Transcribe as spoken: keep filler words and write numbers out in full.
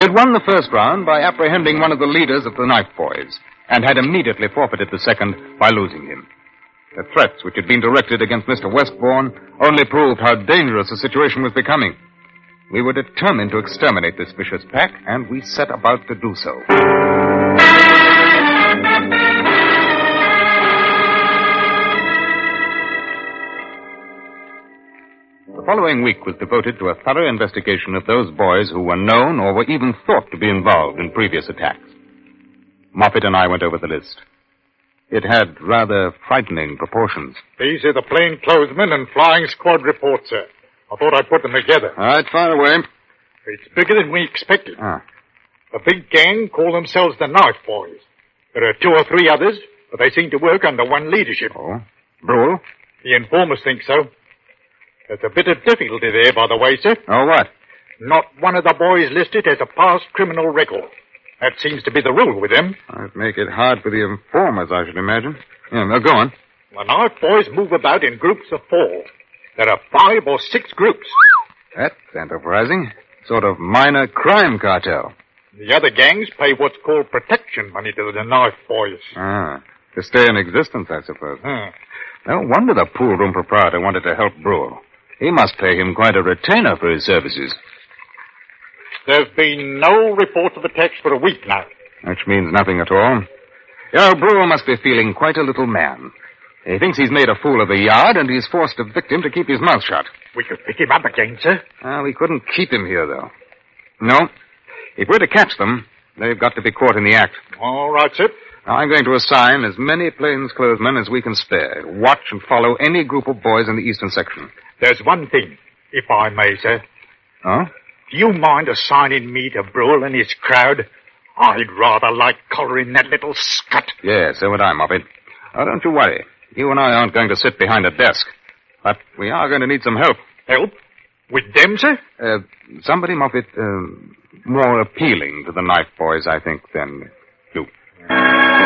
He had won the first round by apprehending one of the leaders of the Knife Boys, and had immediately forfeited the second by losing him. The threats which had been directed against Mister Westbourne only proved how dangerous the situation was becoming. We were determined to exterminate this vicious pack, and we set about to do so. The following week was devoted to a thorough investigation of those boys who were known or were even thought to be involved in previous attacks. Moffat and I went over the list. It had rather frightening proportions. These are the plainclothesmen and flying squad reports, sir. I thought I'd put them together. All right, fire away. It's bigger than we expected. Ah. The big gang call themselves the Knife Boys. There are two or three others, but they seem to work under one leadership. Oh? Brule? The informers think so. There's a bit of difficulty there, by the way, sir. Oh, what? Not one of the boys listed has a past criminal record. That seems to be the rule with them. That'd make it hard for the informers, I should imagine. Yeah, now go on. The Knife Boys move about in groups of four. There are five or six groups. That's enterprising. Sort of minor crime cartel. The other gangs pay what's called protection money to the Knife Boys. Ah, to stay in existence, I suppose. Hmm. No wonder the pool room proprietor wanted to help Brule. He must pay him quite a retainer for his services. There's been no report of attacks for a week now. Which means nothing at all. Your Brule must be feeling quite a little man. He thinks he's made a fool of the yard, and he's forced a victim to keep his mouth shut. We could pick him up again, sir. Ah, we couldn't keep him here, though. No. If we're to catch them, they've got to be caught in the act. All right, sir. Now, I'm going to assign as many plainclothesmen as we can spare. Watch and follow any group of boys in the eastern section. There's one thing, if I may, sir. Oh? Do you mind assigning me to Brule and his crowd? I'd rather like collaring that little scut. Yes, so would I, Moffat. Oh, don't you worry. You and I aren't going to sit behind a desk. But we are going to need some help. Help? With them, sir? Uh, somebody, Moffat, uh, more appealing to the Knife Boys, I think, than you.